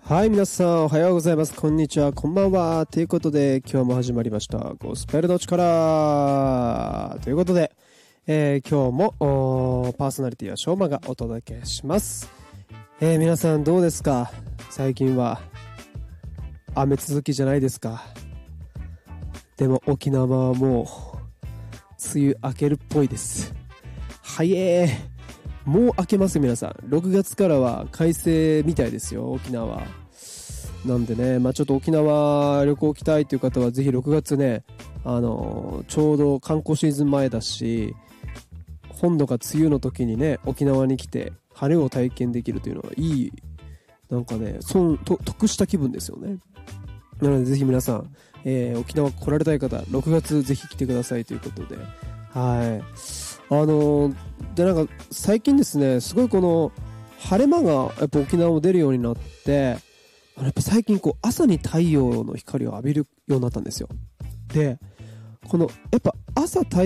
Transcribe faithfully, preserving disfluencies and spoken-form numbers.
はい、皆さんおはようございます。こんにちは、こんばんは。ということで、今日も始まりました。ゴスペルの力ということで、えー、今日もパーソナリティはしょうまがお届けします。えー、皆さんどうですか？最近は雨続きじゃないですか？でも沖縄はもう梅雨明けるっぽいです。早えー。もう明けますよ皆さん。ろくがつからは快晴みたいですよ、沖縄。なんでね、まあちょっと沖縄旅行来たいという方はぜひろくがつね、あのー、ちょうど観光シーズン前だし、本土が梅雨の時にね、沖縄に来て晴れを体験できるというのはいい、なんかね、損と得した気分ですよね。なのでぜひ皆さん、えー、沖縄来られたい方、ろくがつぜひ来てくださいということで、はい。あのー、でなんか最近ですね、すごいこの晴れ間がやっぱ沖縄も出るようになって、やっぱ最近こう朝に太陽の光を浴びるようになったんですよ。で、このやっぱ朝太